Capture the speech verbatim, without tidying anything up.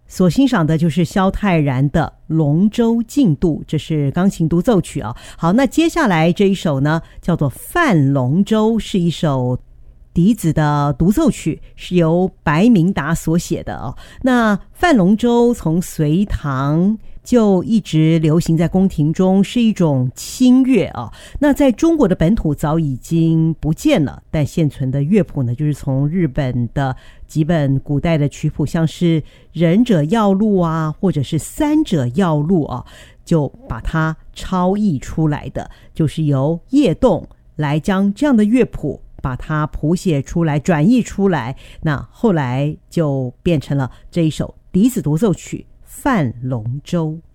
所欣赏的就是萧泰然的《龙舟竞渡》，这是钢琴独奏曲啊。好，那接下来这一首呢，叫做《泛龙舟》，是一首笛子的独奏曲，是由白明达所写的哦。那泛龙舟从隋唐就一直流行在宫廷中，是一种清乐啊。那在中国的本土早已经不见了，但现存的乐谱呢，就是从日本的几本古代的曲谱，像是《忍者要录》啊，或者是《三者要录》啊，就把它抄译出来的，就是由叶动来将这样的乐谱把它谱写出来，转译出来，那后来就变成了这一首笛子独奏曲《泛龙舟》。